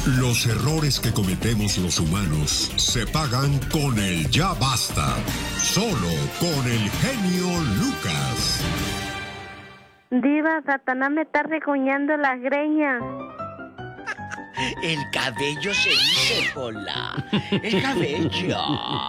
Los errores que cometemos los humanos se pagan con el ya basta. Solo con el genio Lucas. Diva, Satanás me está regoñando las greñas. El cabello se dice, Pola. El cabello.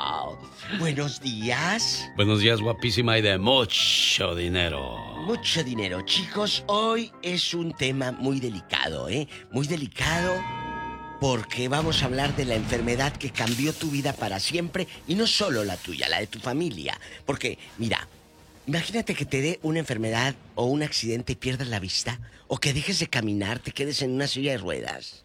Buenos días. Buenos días, guapísima y de mucho dinero. Mucho dinero. Chicos, hoy es un tema muy delicado, ¿eh? Muy delicado porque vamos a hablar de la enfermedad que cambió tu vida para siempre y no solo la tuya, la de tu familia. Porque, mira, imagínate que te dé una enfermedad o un accidente y pierdas la vista, o que dejes de caminar, te quedes en una silla de ruedas.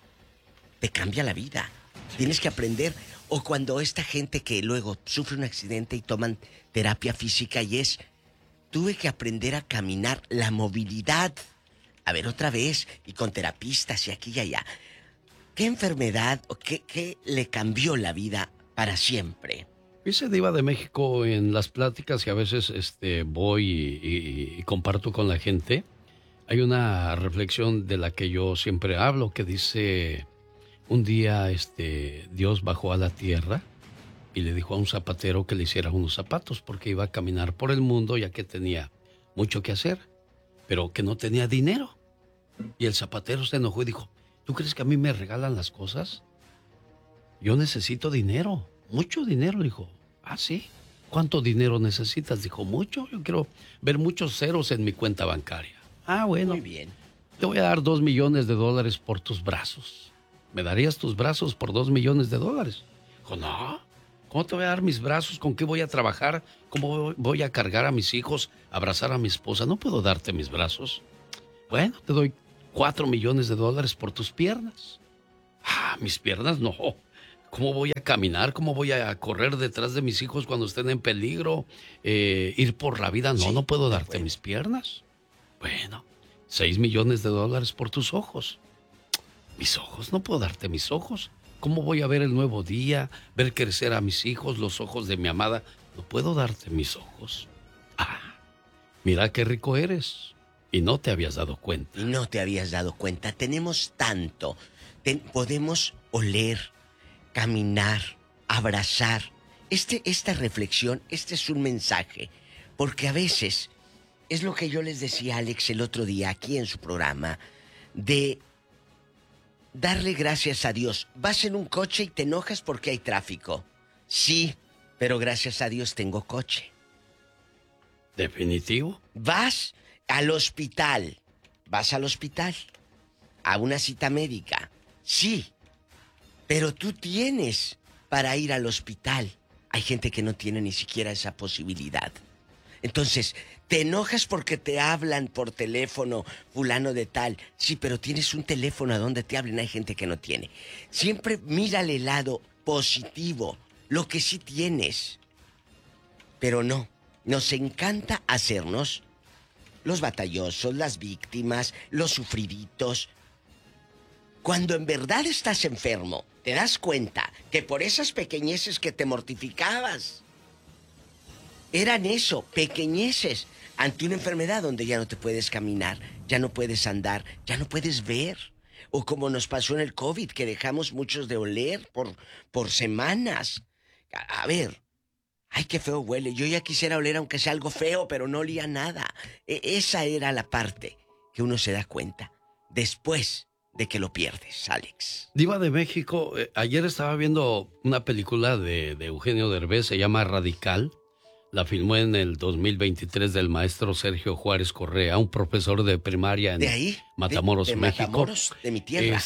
Te cambia la vida. Tienes que aprender. O cuando esta gente que luego sufre un accidente y toman terapia física y tuve que aprender a caminar, la movilidad. A ver, otra vez, y con terapistas y aquí y allá. ¿Qué enfermedad o qué le cambió la vida para siempre? Dice Diva de México en las pláticas que a veces voy y comparto con la gente. Hay una reflexión de la que yo siempre hablo que dice: un día Dios bajó a la tierra y le dijo a un zapatero que le hiciera unos zapatos porque iba a caminar por el mundo ya que tenía mucho que hacer, pero que no tenía dinero. Y el zapatero se enojó y dijo: ¿tú crees que a mí me regalan las cosas? Yo necesito dinero, mucho dinero. Dijo: ¿ah, sí? ¿Cuánto dinero necesitas? Dijo: mucho, yo quiero ver muchos ceros en mi cuenta bancaria. Ah, bueno. Muy bien. Te voy a dar $2 millones por tus brazos. ¿Me darías tus brazos por $2 millones? Dijo: no, ¿cómo te voy a dar mis brazos? ¿Con qué voy a trabajar? ¿Cómo voy a cargar a mis hijos, abrazar a mi esposa? No puedo darte mis brazos. Bueno, te doy $4 millones por tus piernas. Ah, mis piernas no. ¿Cómo voy a caminar? ¿Cómo voy a correr detrás de mis hijos cuando estén en peligro? Ir por la vida. No, sí, no puedo darte mis piernas. Bueno, $6 millones por tus ojos. ¿Mis ojos? No puedo darte mis ojos. ¿Cómo voy a ver el nuevo día? Ver crecer a mis hijos, los ojos de mi amada. No puedo darte mis ojos. Ah, mira qué rico eres. Y no te habías dado cuenta. Y no te habías dado cuenta. Tenemos tanto. Podemos oler, caminar, abrazar. Esta reflexión, es un mensaje. Porque a veces, es lo que yo les decía a Alex el otro día aquí en su programa, de darle gracias a Dios. Vas en un coche y te enojas porque hay tráfico. Sí, pero gracias a Dios tengo coche. ¿Definitivo? Vas al hospital. A una cita médica. Sí, pero tú tienes para ir al hospital. Hay gente que no tiene ni siquiera esa posibilidad. Entonces, te enojas porque te hablan por teléfono, fulano de tal. Sí, pero tienes un teléfono a donde te hablen. Hay gente que no tiene. Siempre mírale el lado positivo, lo que sí tienes. Pero no, nos encanta hacernos los batallosos, las víctimas, los sufriditos. Cuando en verdad estás enfermo, te das cuenta que por esas pequeñeces que te mortificabas, eran eso, pequeñeces, ante una enfermedad donde ya no te puedes caminar, ya no puedes andar, ya no puedes ver. O como nos pasó en el COVID, que dejamos muchos de oler por semanas. A ver, ay, qué feo huele. Yo ya quisiera oler aunque sea algo feo, pero no olía nada. Esa era la parte que uno se da cuenta después de que lo pierdes, Alex. Diva de México, ayer estaba viendo una película de Eugenio Derbez, se llama Radical. La filmó en el 2023 del maestro Sergio Juárez Correa, un profesor de primaria en Matamoros, México. Matamoros, de mi tierra.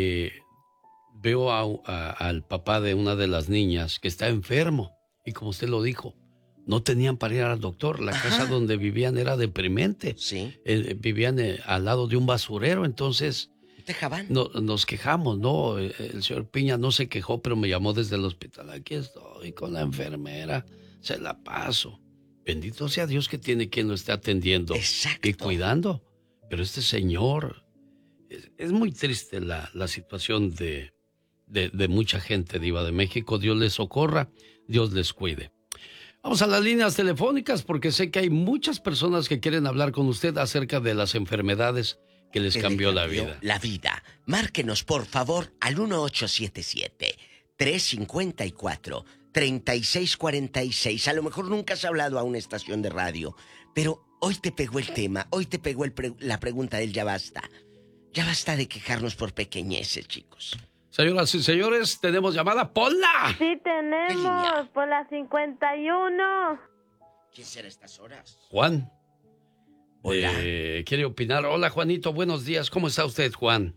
Veo al papá de una de las niñas que está enfermo. Y como usted lo dijo, no tenían para ir al doctor. La casa donde vivían era deprimente. Sí. Vivían al lado de un basurero, entonces nos quejamos, ¿no? El señor Piña no se quejó, pero me llamó desde el hospital. Aquí estoy con la enfermera, se la paso. Bendito sea Dios que tiene quien lo esté atendiendo. Exacto. Y cuidando. Pero este señor, es muy triste la situación de mucha gente, Diva de México. Dios les socorra, Dios les cuide. Vamos a las líneas telefónicas porque sé que hay muchas personas que quieren hablar con usted acerca de las enfermedades que les cambió la vida. La vida. Márquenos, por favor, al 1877-354-3646. A lo mejor nunca has hablado a una estación de radio, pero hoy te pegó el tema, hoy te pegó la pregunta del ya basta. Ya basta de quejarnos por pequeñeces, chicos. Señoras y señores, tenemos llamada. ¡Ponla! Sí, tenemos, por la 51. ¿Quién será a estas horas? Juan. Hola. ¿Quiere opinar? Hola, Juanito, buenos días. ¿Cómo está usted, Juan?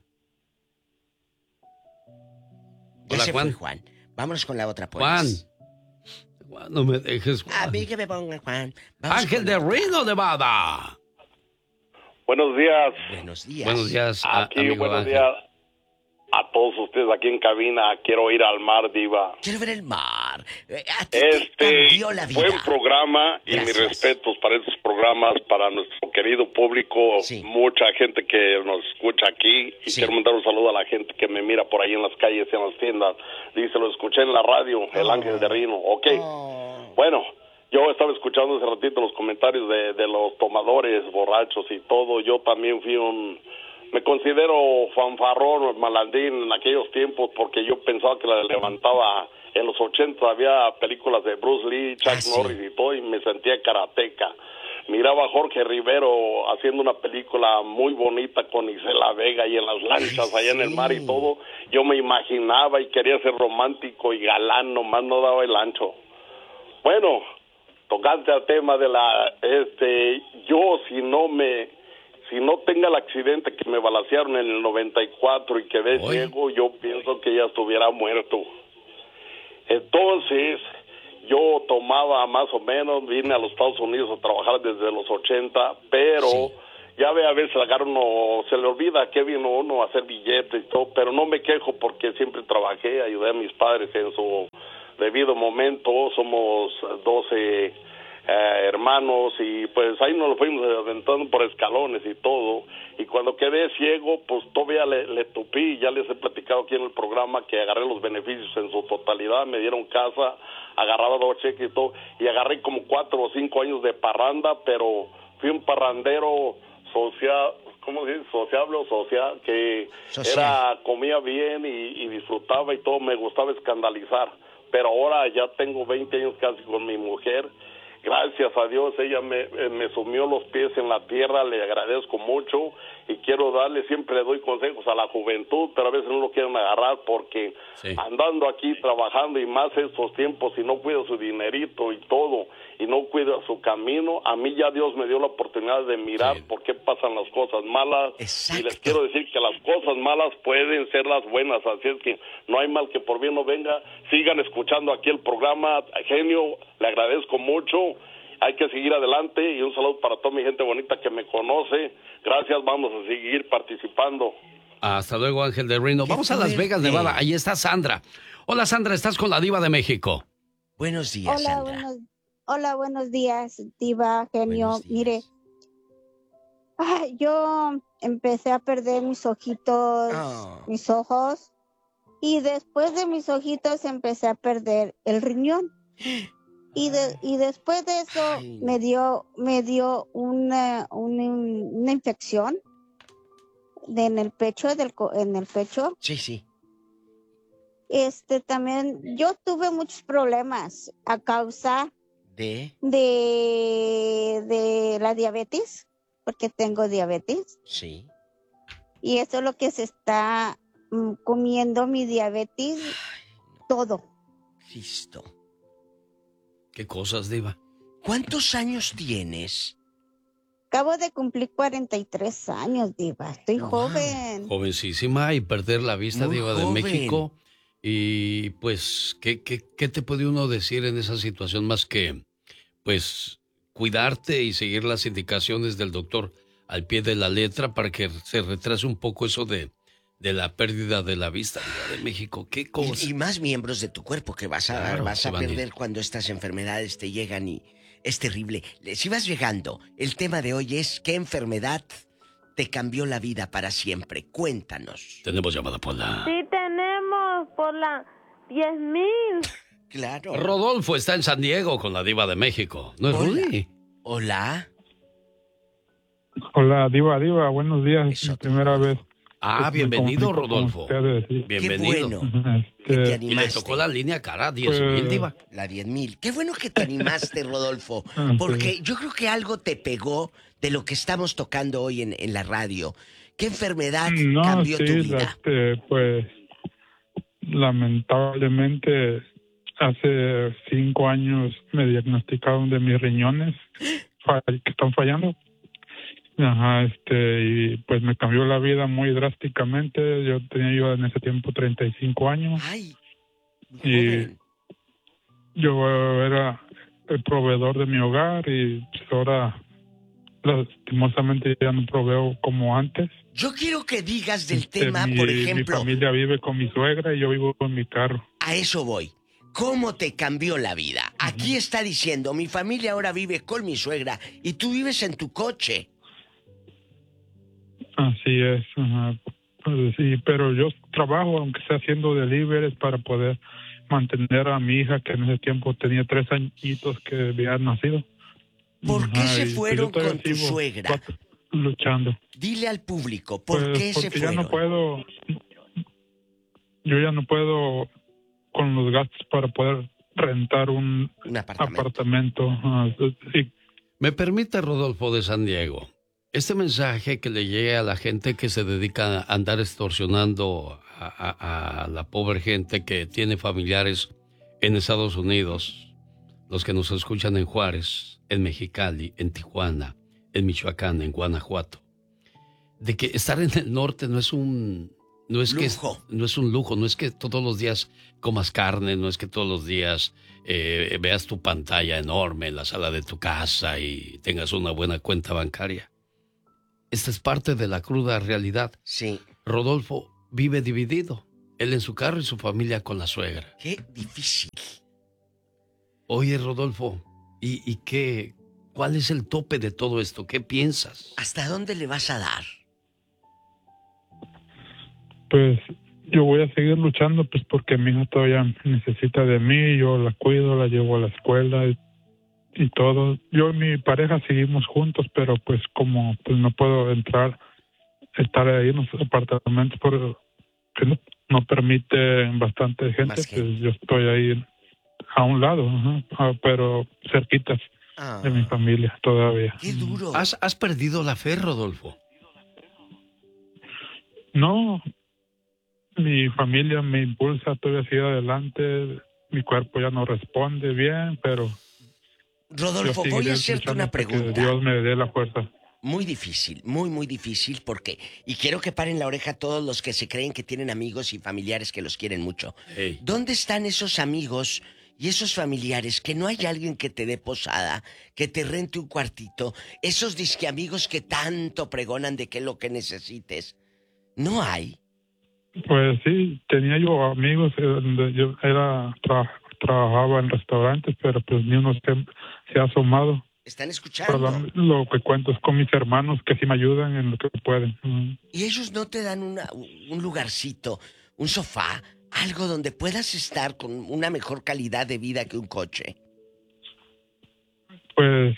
Ya Hola, se Juan. fue, Juan. Vámonos con la otra, pues. Juan. Juan, no me dejes, Juan. A mí que me pongan, Juan. Vamos Ángel con de la otra. Reno, Nevada. Buenos días. Buenos días. Buenos días, Aquí, amigo buenos Ángel. días a todos ustedes aquí en cabina. Quiero ir al mar, Diva. Quiero ver el mar. A ti te cambió la vida. Buen programa y Gracias. mis respetos para estos programas, para nuestro querido público, Sí. mucha gente que nos escucha aquí y Sí. quiero mandar un saludo a la gente que me mira por ahí en las calles y en las tiendas. Dice, lo escuché en la radio, el Ángel de Reno. Ok, bueno, yo estaba escuchando hace ratito los comentarios de los tomadores borrachos y todo. Yo también me considero fanfarrón, malandrín en aquellos tiempos porque yo pensaba que la levantaba. En los 80 había películas de Bruce Lee, Chuck sí. Norris y todo, y me sentía karateca. Miraba a Jorge Rivero haciendo una película muy bonita con Isela Vega y en las lanchas allá en el mar y todo. Yo me imaginaba y quería ser romántico y galán, nomás no daba el ancho. Bueno, tocante al tema de yo si no tenga el accidente que me balacearon en el 94 y quedé ciego, yo pienso que ya estuviera muerto. Entonces, yo tomaba más o menos, vine a los Estados Unidos a trabajar desde los 80, pero ya ve, a veces se le olvida que vino uno a hacer billetes y todo, pero no me quejo porque siempre trabajé, ayudé a mis padres en su debido momento. Somos 12 hermanos y pues ahí nos lo fuimos aventando por escalones y todo, y cuando quedé ciego pues todavía le tupí. Ya les he platicado aquí en el programa que agarré los beneficios en su totalidad, me dieron casa, agarraba 2 cheques y todo, y agarré como 4 o 5 años de parranda, pero fui un parrandero social, ¿cómo se dice? Sociable o social, que comía bien y disfrutaba y todo, me gustaba escandalizar, pero ahora ya tengo 20 años casi con mi mujer. Gracias a Dios, ella me sumió los pies en la tierra, le agradezco mucho y quiero siempre le doy consejos a la juventud, pero a veces no lo quieren agarrar porque andando aquí trabajando y más estos tiempos, si no cuida su dinerito y todo, y no cuida su camino, a mí ya Dios me dio la oportunidad de mirar por qué pasan las cosas malas. Exacto. Y les quiero decir que las cosas malas pueden ser las buenas, así es que no hay mal que por bien no venga. Sigan escuchando aquí el programa, genio, le agradezco mucho. Hay que seguir adelante y un saludo para toda mi gente bonita que me conoce. Gracias, vamos a seguir participando. Hasta luego, Ángel de Reno. Vamos a Las Vegas, Nevada. Ahí está Sandra. Hola, Sandra, estás con la Diva de México. Buenos días, Sandra. Hola, buenos días, Diva, genio. Mire, yo empecé a perder mis ojitos, mis ojos, y después de mis ojitos empecé a perder el riñón. Y después de eso me dio una infección en el pecho, en el pecho. Sí. También yo tuve muchos problemas a causa de la diabetes, porque tengo diabetes. Sí. Y eso es lo que se está comiendo mi diabetes, todo. Listo. ¿Qué cosas, Diva? ¿Cuántos años tienes? Acabo de cumplir 43 años, Diva. Estoy joven. Jovencísima, y perder la vista, Muy Diva joven. de México. Y pues, ¿qué te puede uno decir en esa situación más que, pues, cuidarte y seguir las indicaciones del doctor al pie de la letra para que se retrase un poco eso de la pérdida de la vista, Diva de México? ¿Qué cosa? Y más miembros de tu cuerpo que vas a perder cuando estas enfermedades te llegan, y es terrible. Si vas llegando, el tema de hoy es ¿qué enfermedad te cambió la vida para siempre? Cuéntanos. Tenemos llamada por la... Sí, tenemos por la 10,000. Claro. Rodolfo está en San Diego con la Diva de México. ¿No es Rudy? Hola. Hola, Diva, buenos días. Es mi primera vez. Ah, bienvenido, Rodolfo. Bienvenido. Qué bueno que te Y animaste. le tocó la línea cara, 10,000, Diva. La 10,000. Qué bueno que te animaste, Rodolfo. Porque yo creo que algo te pegó de lo que estamos tocando hoy en la radio. ¿Qué enfermedad cambió tu vida? Pues, lamentablemente, hace 5 años me diagnosticaron de mis riñones que están fallando. Ajá, y pues me cambió la vida muy drásticamente. Yo tenía en ese tiempo 35 años. Ay, y joven. yo era el proveedor de mi hogar y pues ahora lastimosamente ya no proveo como antes. Yo quiero que digas del tema, por ejemplo. Mi familia vive con mi suegra y yo vivo con mi carro. A eso voy. ¿Cómo te cambió la vida? Aquí está diciendo, mi familia ahora vive con mi suegra y tú vives en tu coche. Así es. Ajá. Pues sí, pero yo trabajo, aunque sea haciendo deliveries, para poder mantener a mi hija, que en ese tiempo tenía 3 añitos que había nacido. ¿Por qué se fueron pues con tu suegra? Luchando. Dile al público, ¿por qué se porque fueron? Yo ya no puedo con los gastos para poder rentar un apartamento. Sí. ¿Me permite, Rodolfo de San Diego? Este mensaje que le llegue a la gente que se dedica a andar extorsionando a la pobre gente que tiene familiares en Estados Unidos, los que nos escuchan en Juárez, en Mexicali, en Tijuana, en Michoacán, en Guanajuato, de que estar en el norte no es un lujo, no es que todos los días comas carne, no es que todos los días veas tu pantalla enorme en la sala de tu casa y tengas una buena cuenta bancaria. Esta es parte de la cruda realidad. Sí. Rodolfo vive dividido. Él en su carro y su familia con la suegra. Qué difícil. Oye, Rodolfo, ¿y qué? ¿Cuál es el tope de todo esto? ¿Qué piensas? ¿Hasta dónde le vas a dar? Pues yo voy a seguir luchando, pues porque mi hija todavía necesita de mí. Yo la cuido, la llevo a la escuela y todo. Yo y mi pareja seguimos juntos, pero pues como pues no puedo estar ahí en los apartamentos porque no permite bastante gente, pues yo estoy ahí a un lado, pero cerquitas de mi familia todavía. ¡Qué duro! ¿Has perdido la fe, Rodolfo? No, mi familia me impulsa todavía a seguir adelante. Mi cuerpo ya no responde bien, pero... Rodolfo, voy a hacerte una pregunta. Que Dios me dé la fuerza. Muy difícil, muy difícil, porque... Y quiero que paren la oreja todos los que se creen que tienen amigos y familiares que los quieren mucho. Hey. ¿Dónde están esos amigos y esos familiares que no hay alguien que te dé posada, que te rente un cuartito? Esos disque amigos que tanto pregonan de que es lo que necesites. ¿No hay? Pues sí, tenía yo amigos donde yo trabajaba en restaurantes, pero pues ni uno se ha asomado. ¿Están escuchando? Lo que cuento es con mis hermanos que sí me ayudan en lo que pueden. ¿Y ellos no te dan un lugarcito, un sofá, algo donde puedas estar con una mejor calidad de vida que un coche? Pues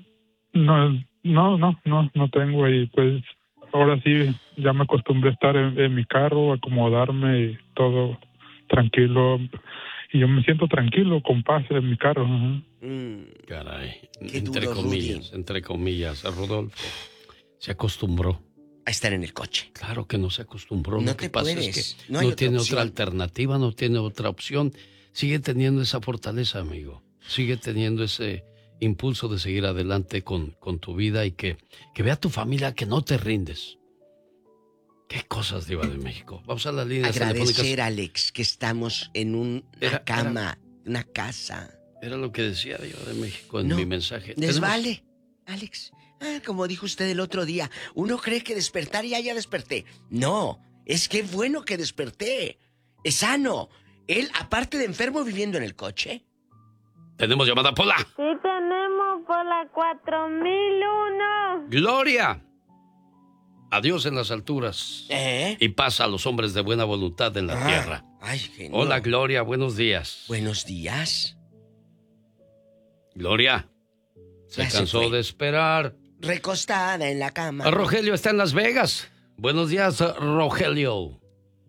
no tengo, y pues ahora sí ya me acostumbré a estar en mi carro, acomodarme y todo tranquilo. Y yo me siento tranquilo, con paz en mi carro. Caray. Qué entre duro, comillas, Rodolfo se acostumbró a estar en el coche. Claro que no se acostumbró. No Lo que te pasa puedes. es que No hay tiene otra otra alternativa, no tiene otra opción. Sigue teniendo esa fortaleza, amigo. Sigue teniendo ese impulso de seguir adelante con tu vida y que vea tu familia que no te rindes. ¿Qué cosas, Diva de México? Vamos a las líneas telefónicas. Agradecer, Alex, que estamos en una cama, una casa. Era lo que decía Diva de México en mi mensaje. ¿Les vale, Alex? Como dijo usted el otro día, uno cree que despertar y ya desperté. No, es que bueno que desperté. Es sano. Él, aparte de enfermo, viviendo en el coche. Tenemos llamada, Pola. Sí, tenemos Pola 4001. Gloria. Adiós en las alturas. Y paz a los hombres de buena voluntad en la tierra. Ay, genio. Hola, Gloria, buenos días. Buenos días. Gloria, se cansó de esperar. Recostada en la cama. Rogelio está en Las Vegas. Buenos días, Rogelio.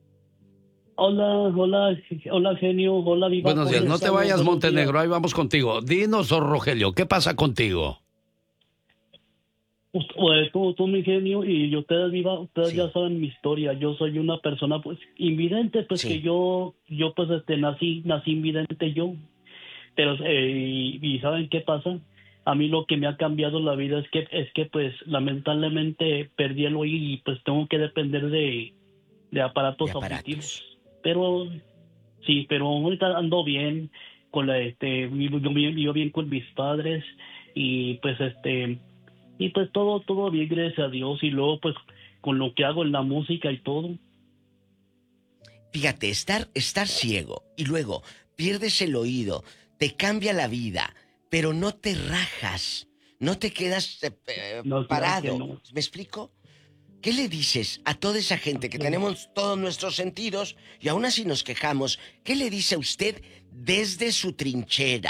Hola, genio. Hola, Diva. Buenos días. No te vayas, Montenegro. Ahí vamos contigo. Dinos, Rogelio, ¿qué pasa contigo? Pues tú, mi genio, y ustedes, Diva, ustedes ya saben mi historia. Yo soy una persona, pues, invidente, pues, que yo pues, nací invidente yo. Pero, y ¿saben qué pasa? A mí lo que me ha cambiado la vida es que pues, lamentablemente perdí el oído y, pues, tengo que depender de aparatos auditivos. Pero ahorita ando bien con vivo bien con mis padres y pues todo bien, gracias a Dios. Y luego pues con lo que hago en la música y todo. Fíjate, estar ciego y luego pierdes el oído, te cambia la vida, pero no te rajas, no te quedas parado. No. ¿Me explico? ¿Qué le dices a toda esa gente que tenemos todos nuestros sentidos y aún así nos quejamos? ¿Qué le dice a usted desde su trinchera?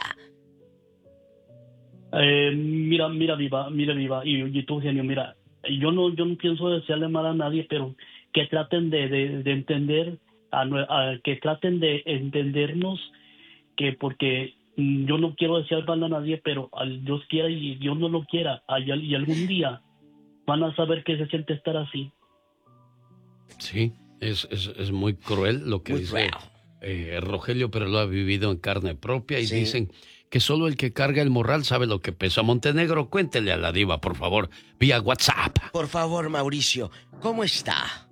Mira, Viva, y tú, genio, mira, yo no pienso desearle mal a nadie, pero que traten de entender, que traten de entendernos, que porque yo no quiero desear mal a nadie, pero Dios quiera y Dios no lo quiera, y algún día van a saber qué se siente estar así. Sí, es muy cruel lo que muy dice Rogelio, pero lo ha vivido en carne propia y dicen que solo el que carga el morral sabe lo que pesa. Montenegro, cuéntele a la diva, por favor, vía WhatsApp. Por favor, Mauricio, ¿cómo está?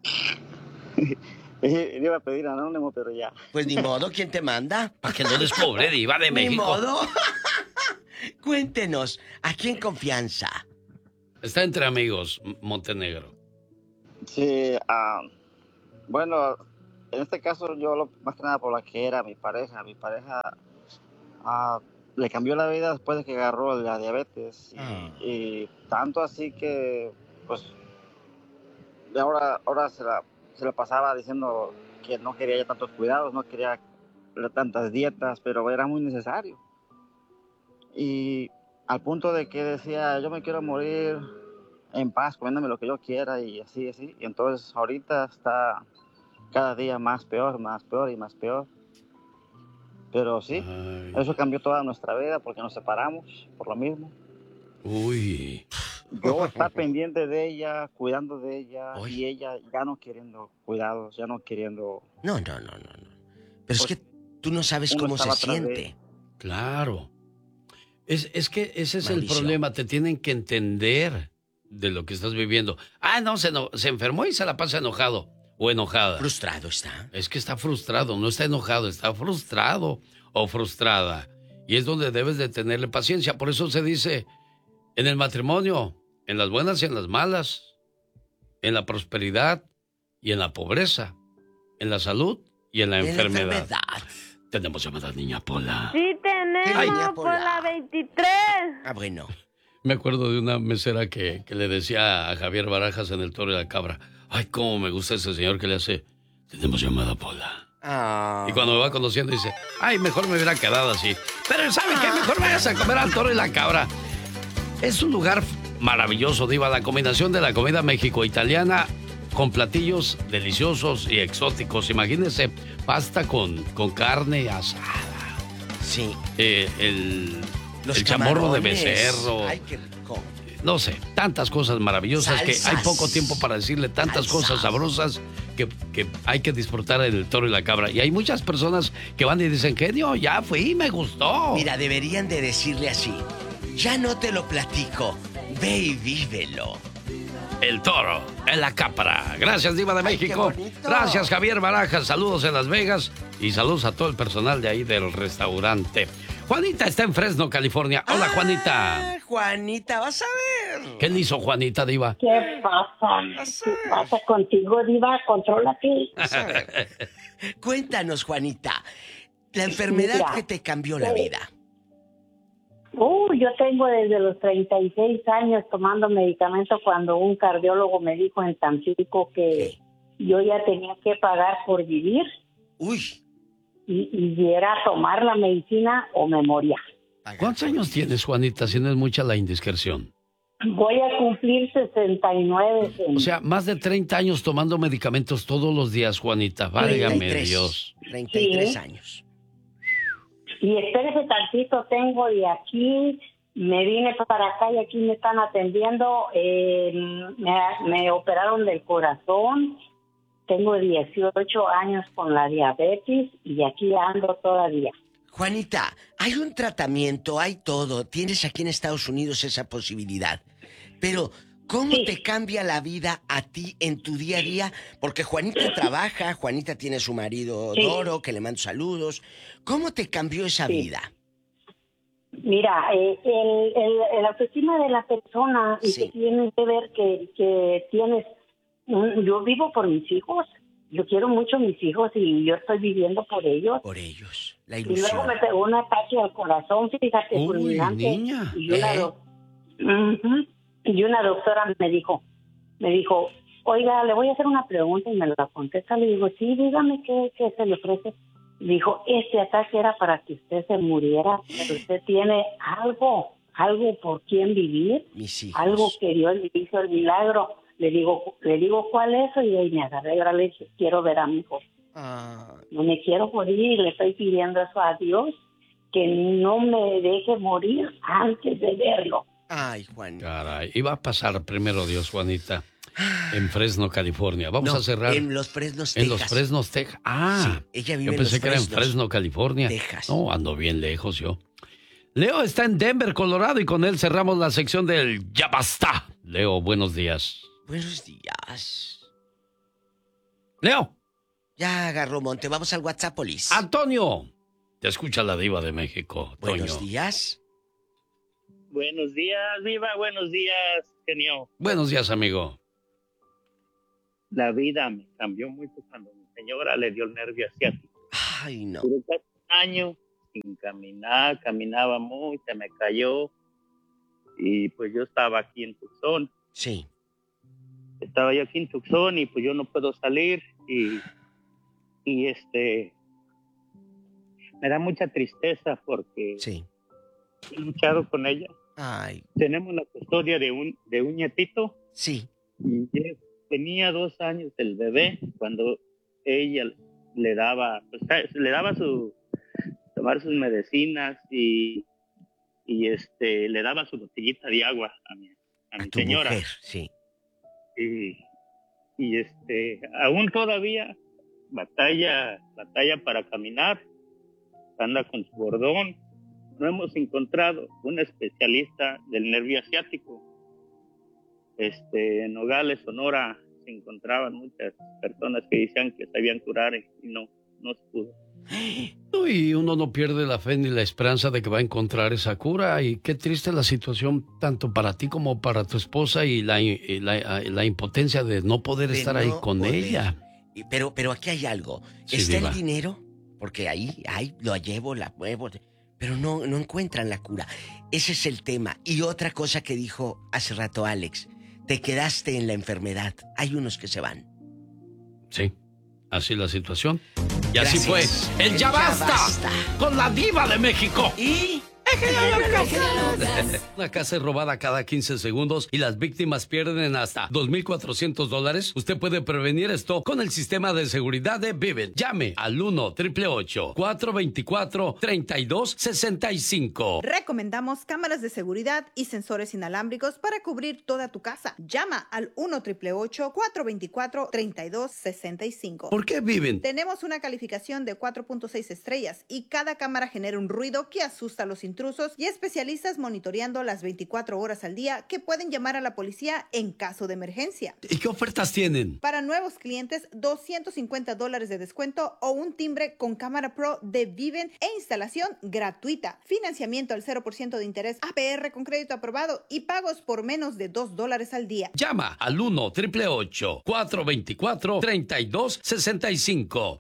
Le iba a pedir anónimo, pero ya. Pues ni modo, ¿quién te manda? Para que no despobre, diva de México. Ni modo. Cuéntenos, ¿aquí en confianza? Está entre amigos, Montenegro. Sí, bueno, en este caso yo más que nada por la que era mi pareja. Mi pareja le cambió la vida después de que agarró la diabetes. Y tanto así que, pues, ahora se la pasaba diciendo que no quería ya tantos cuidados, no quería tantas dietas, pero era muy necesario. Y al punto de que decía, yo me quiero morir en paz, comiéndome lo que yo quiera y así. Y entonces ahorita está cada día más peor y más peor. Pero sí, eso cambió toda nuestra vida porque nos separamos por lo mismo. Uy. Yo estaba pendiente de ella, cuidando de ella, y ella ya no queriendo cuidados, ya no queriendo... No. Pero es que tú no sabes cómo se siente. Claro. Es que ese es Mauricio. El problema, te tienen que entender de lo que estás viviendo. No, se enfermó y se la pasa enojado o enojada. Frustrado está. Es que está frustrado, no está enojado, está frustrado o frustrada. Y es donde debes de tenerle paciencia. Por eso se dice, en el matrimonio, en las buenas y en las malas, en la prosperidad y en la pobreza, en la salud y en la enfermedad. Tenemos llamada, niña Pola. Sí, tenemos Pola 23. Bueno. Me acuerdo de una mesera que le decía a Javier Barajas en El Toro y la Cabra, ay, cómo me gusta ese señor que le hace, tenemos llamada Pola. Y cuando me va conociendo dice, ay, mejor me hubiera quedado así. Pero ¿saben qué? Mejor vayas a comer al Toro y la Cabra. Es un lugar maravilloso, diva, la combinación de la comida mexico-italiana con platillos deliciosos y exóticos. Imagínense, pasta con carne asada. Sí. El chamorro de becerro. Ay, qué rico. No sé, tantas cosas maravillosas. Salsas. Que hay poco tiempo para decirle tantas cosas sabrosas que hay que disfrutar en El Toro y la Cabra. Y hay muchas personas que van y dicen, genio, ya fui, me gustó. Mira, deberían de decirle así, ya no te lo platico, ve y vívelo. El Toro en la Cabra. Gracias, diva de México. Gracias, Javier Barajas. Saludos en Las Vegas y saludos a todo el personal de ahí del restaurante. Juanita está en Fresno, California. Hola, Juanita. Juanita, vas a ver. ¿Qué le hizo Juanita, diva? ¿Qué pasa? ¿Qué pasa contigo, diva? Contrólate. Cuéntanos, Juanita, la enfermedad que te cambió la vida. Yo tengo desde los 36 años tomando medicamentos cuando un cardiólogo me dijo en Tampico que yo ya tenía que pagar por vivir. Uy. Y era tomar la medicina o me moría. ¿Cuántos años tienes, Juanita, si no es mucha la indiscreción? Voy a cumplir 69. O sea, más de 30 años tomando medicamentos todos los días, Juanita. Válgame 33, Dios. 33 Sí. años. Y espérese tantito, tengo de aquí, me vine para acá y aquí me están atendiendo. Me operaron del corazón. Tengo 18 años con la diabetes y aquí ando todavía. Juanita, hay un tratamiento, hay todo. Tienes aquí en Estados Unidos esa posibilidad. Pero, ¿cómo te cambia la vida a ti en tu día a día? Porque Juanita trabaja, Juanita tiene su marido Doro, que le mando saludos. ¿Cómo te cambió esa vida? Mira, la autoestima de la persona y que tiene que ver que tienes... Yo vivo por mis hijos. Yo quiero mucho a mis hijos y yo estoy viviendo por ellos. Por ellos, la Y ilusión. luego me pegó un ataque al corazón, fíjate, fulminante. Niña. Y una doctora me dijo, oiga, le voy a hacer una pregunta y me la contesta. Le digo, sí, dígame qué se le ofrece. Dijo, este ataque era para que usted se muriera, pero usted tiene algo por quien vivir, mis hijos, algo que Dios le hizo el milagro. Le digo, ¿cuál es eso? Y ahí me agarré, le dije, quiero ver a mi hijo. No me quiero morir, le estoy pidiendo eso a Dios, que no me deje morir antes de verlo. Ay, Juan. Caray, iba a pasar primero Dios, Juanita, en Fresno, California. Vamos a cerrar. En los Fresnos, Texas. En los Fresnos, Texas. Ah, sí, ella vive yo en pensé los que era en Fresnos, Fresno, California. Texas. No, ando bien lejos yo. Leo está en Denver, Colorado, y con él cerramos la sección del Ya Basta. Leo, buenos días. Buenos días. Leo. Ya agarró monte. Vamos al WhatsApp, Polis. Antonio. Te escucha la diva de México. Buenos Toño. días. Buenos días, diva. Buenos días, genio. Buenos días, amigo. La vida me cambió mucho cuando mi señora le dio el nervio asiático. Ay, no. Duré casi un año sin caminar, caminaba muy, se me cayó. Y pues yo estaba aquí en Tucson. Sí. Estaba yo aquí en Tucson y pues yo no puedo salir y me da mucha tristeza porque he luchado con ella. Ay. Tenemos la custodia de un nietito. Sí. Y tenía 2 años el bebé cuando ella le daba tomar sus medicinas y le daba su botellita de agua a mi señora. Mujer, sí. Y aún todavía batalla para caminar, anda con su bordón. No hemos encontrado un especialista del nervio asiático. En Nogales, Sonora, se encontraban muchas personas que decían que sabían curar y no se pudo. No, y uno no pierde la fe ni la esperanza de que va a encontrar esa cura. Y qué triste la situación tanto para ti como para tu esposa y la impotencia de no poder estar ahí con ella. Pero aquí hay algo. Sí, Está diva. el dinero, porque ahí lo llevo, la muevo, pero no encuentran la cura. Ese es el tema. Y otra cosa que dijo hace rato Alex, te quedaste en la enfermedad. Hay unos que se van. Sí, así la situación. Y Gracias. así fue el Ya Basta con la diva de México. Y... Una casa es robada cada 15 segundos y las víctimas pierden hasta $2,400. Usted puede prevenir esto con el sistema de seguridad de Vivint. Llame al 1-888-424-3265. Recomendamos cámaras de seguridad y sensores inalámbricos para cubrir toda tu casa. Llama al 1-888-424-3265. ¿Por qué Vivint? Tenemos una calificación de 4.6 estrellas y cada cámara genera un ruido que asusta a los intrusos y especialistas monitoreando las 24 horas al día que pueden llamar a la policía en caso de emergencia. ¿Y qué ofertas tienen? Para nuevos clientes, $250 de descuento o un timbre con cámara pro de Vivint e instalación gratuita. Financiamiento al 0% de interés, APR con crédito aprobado y pagos por menos de $2 al día. Llama al 1-888-424-3265.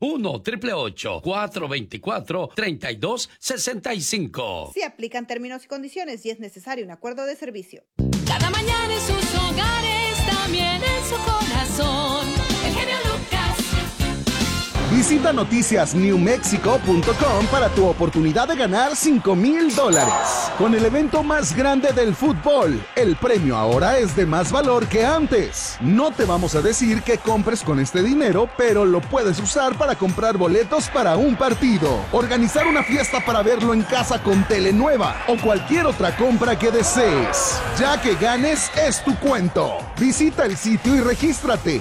1-888-424-3265. Se aplican términos y condiciones y es necesario un acuerdo de servicio. Cada mañana en sus hogares, también en su corazón. El genio Lucas. Visita noticiasnewmexico.com para tu oportunidad de ganar $5,000. Con el evento más grande del fútbol, el premio ahora es de más valor que antes. No te vamos a decir que compres con este dinero, pero lo puedes usar para comprar boletos para un partido, organizar una fiesta para verlo en casa con tele nueva o cualquier otra compra que desees. Ya que ganes es tu cuento. Visita el sitio y regístrate.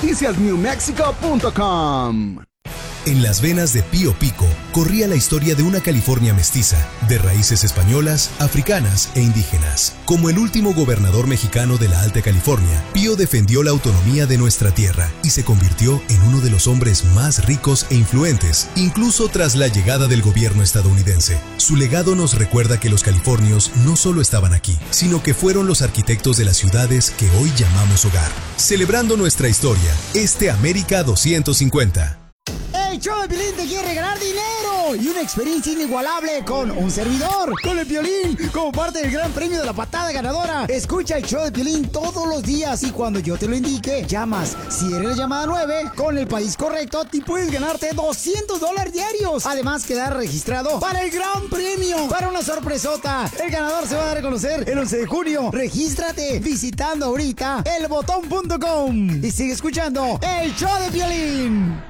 noticiasnewmexico.com. En las venas de Pío Pico corría la historia de una California mestiza, de raíces españolas, africanas e indígenas. Como el último gobernador mexicano de la Alta California, Pío defendió la autonomía de nuestra tierra y se convirtió en uno de los hombres más ricos e influentes, incluso tras la llegada del gobierno estadounidense. Su legado nos recuerda que los californios no solo estaban aquí, sino que fueron los arquitectos de las ciudades que hoy llamamos hogar. Celebrando nuestra historia, América 250. El show de Piolín te quiere regalar dinero y una experiencia inigualable con un servidor, con el Piolín, como parte del gran premio de la patada ganadora. Escucha el show de Piolín todos los días y cuando yo te lo indique, llamas. Si eres la llamada 9, con el país correcto, te puedes ganarte $200 diarios. Además, quedar registrado para el gran premio, para una sorpresota. El ganador se va a dar a conocer el 11 de junio. Regístrate visitando ahorita elbotón.com y sigue escuchando el show de Piolín.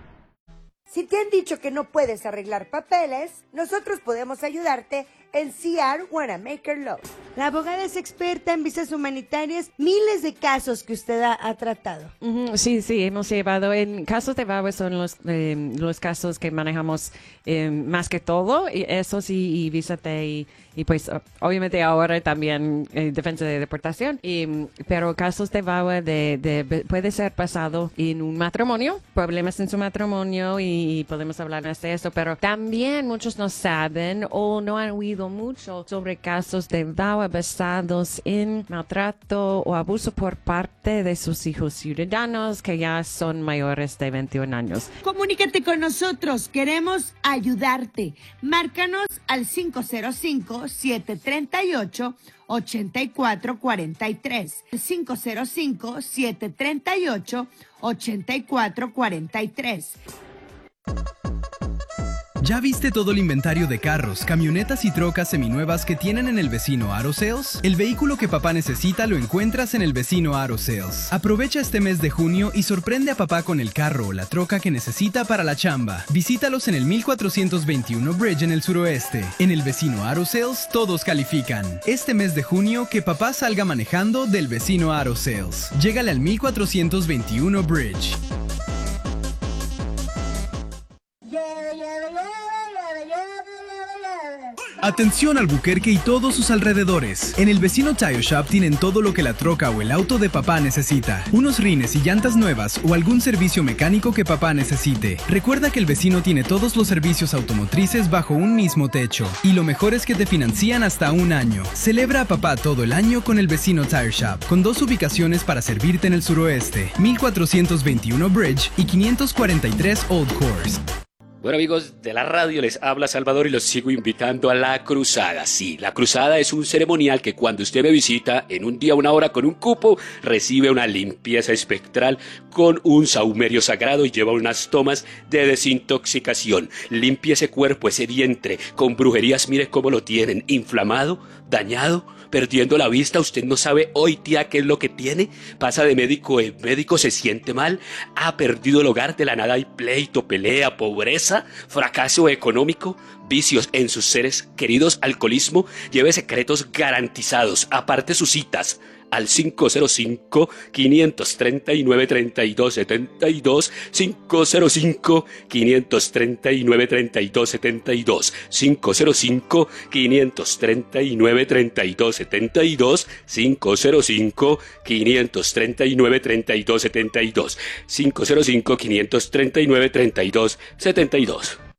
Si te han dicho que no puedes arreglar papeles, nosotros podemos ayudarte en CR Wanamaker Law. La abogada es experta en visas humanitarias, miles de casos que usted ha tratado. Sí, hemos llevado, en casos de VAWA son los casos que manejamos más que todo, y eso sí, y visa T, y pues obviamente ahora también defensa de deportación, pero casos de VAWA puede ser pasado en un matrimonio, problemas en su matrimonio y podemos hablar más de eso, pero también muchos no saben o no han oído mucho sobre casos de VAWA basados en maltrato o abuso por parte de sus hijos ciudadanos que ya son mayores de 21 años. Comunícate con nosotros, queremos ayudarte. Márcanos al 505-738-8443. 505-738-8443. ¿Ya viste todo el inventario de carros, camionetas y trocas seminuevas que tienen en el vecino Aro Sales? El vehículo que papá necesita lo encuentras en el vecino Aro Sales. Aprovecha este mes de junio y sorprende a papá con el carro o la troca que necesita para la chamba. Visítalos en el 1421 Bridge en el suroeste. En el vecino Aro Sales todos califican. Este mes de junio que papá salga manejando del vecino Aro Sales. Llégale al 1421 Bridge. Atención Albuquerque y todos sus alrededores. En el vecino Tire Shop tienen todo lo que la troca o el auto de papá necesita. Unos rines y llantas nuevas o algún servicio mecánico que papá necesite. Recuerda que el vecino tiene todos los servicios automotrices bajo un mismo techo. Y lo mejor es que te financian hasta un año. Celebra a papá todo el año con el vecino Tire Shop, con 2 ubicaciones para servirte en el suroeste. 1421 Bridge y 543 Old Course. Bueno, amigos de la radio, les habla Salvador y los sigo invitando a la cruzada. Sí, la cruzada es un ceremonial que cuando usted me visita en un día, una hora con un cupo, recibe una limpieza espectral con un saumerio sagrado y lleva unas tomas de desintoxicación. Limpia ese cuerpo, ese vientre, con brujerías, mire cómo lo tienen, inflamado, dañado, perdiendo la vista. Usted no sabe hoy, tía, qué es lo que tiene. Pasa de médico en médico, se siente mal, ha perdido el hogar, de la nada hay pleito, pelea, pobreza, fracaso económico, vicios en sus seres queridos, alcoholismo. Lleve secretos garantizados. Aparte sus citas al 505-539-3272, 505-539-3272, 505-539-3272, 505-539-3272, 505-539-3272.